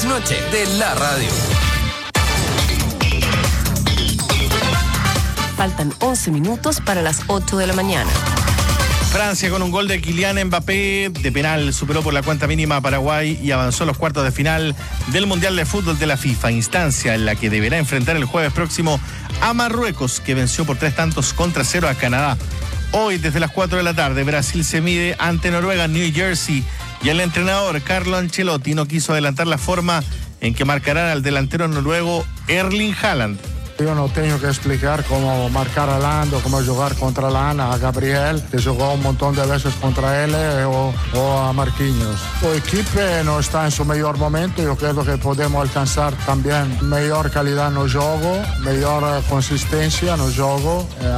trasnoche de la radio. Faltan 11 minutos para las 8 de la mañana. Francia, con un gol de Kylian Mbappé de penal, superó por la cuenta mínima a Paraguay y avanzó a los cuartos de final del Mundial de Fútbol de la FIFA, instancia en la que deberá enfrentar el jueves próximo a Marruecos, que venció por 3-0 a Canadá. Hoy, desde las 4 de la tarde, Brasil se mide ante Noruega en New Jersey y el entrenador Carlo Ancelotti no quiso adelantar la forma en que marcarán al delantero noruego Erling Haaland. Io non tengo que explicar cómo marcar a Haaland o cómo jugar contra Haaland, a Gabriel, que jugó un montón de veces contra él, o a Marquinhos. El equipo no está en su mejor momento, yo creo que podemos alcanzar también mejor calidad no juego, mejor consistencia no juego.